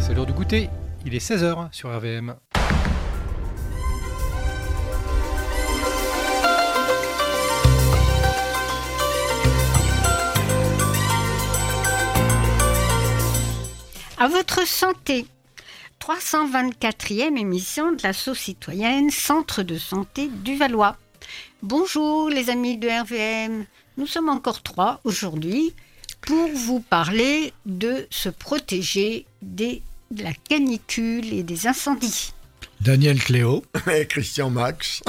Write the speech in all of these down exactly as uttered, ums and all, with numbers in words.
C'est l'heure du goûter, il est seize heures sur R V M. À votre santé, trois cent vingt-quatrième émission de l'asso citoyenne Centre de santé du Valois. Bonjour les amis de R V M, nous sommes encore trois aujourd'hui pour vous parler de se protéger des, de la canicule et des incendies. Daniel Cléo et Christian Max.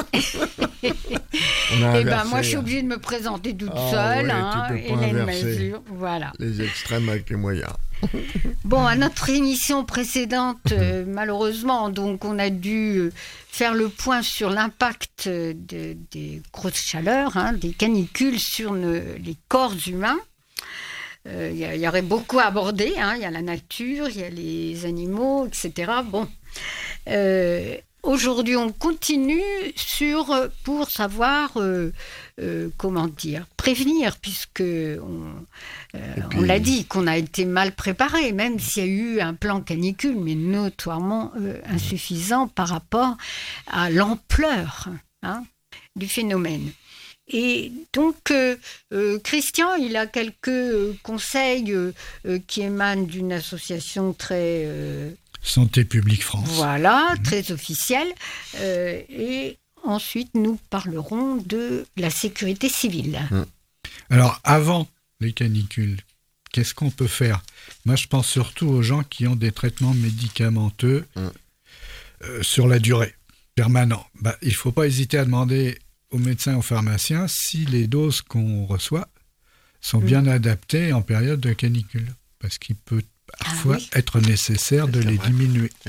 Eh ben moi je suis obligée de me présenter toute ah, seule, oui, hein, Hélène Mazur, voilà. Les extrêmes avec les moyens. Bon, à notre émission précédente, euh, malheureusement, donc on a dû euh, faire le point sur l'impact de, des grosses chaleurs, hein, des canicules sur ne, les corps humains. Il euh, y, y aurait beaucoup à aborder, hein. Il y a la nature, il y a les animaux, et cetera. Bon, euh, aujourd'hui on continue sur, pour savoir, euh, euh, comment dire, prévenir, puisque on, euh, puis, on l'a dit, qu'on a été mal préparé, même s'il y a eu un plan canicule, mais notoirement euh, insuffisant par rapport à l'ampleur, hein, du phénomène. Et donc, euh, euh, Christian, il a quelques euh, conseils euh, euh, qui émanent d'une association très... Euh, Santé publique France. Voilà, mmh. très officielle. Euh, et ensuite, nous parlerons de la sécurité civile. Mmh. Alors, avant les canicules, qu'est-ce qu'on peut faire ? Moi, je pense surtout aux gens qui ont des traitements médicamenteux mmh. euh, sur la durée, permanents. Bah, il ne faut pas hésiter à demander aux médecins, aux pharmaciens, si les doses qu'on reçoit sont bien mmh. adaptées en période de canicule. Parce qu'il peut parfois ah oui. être nécessaire de les vrai. diminuer.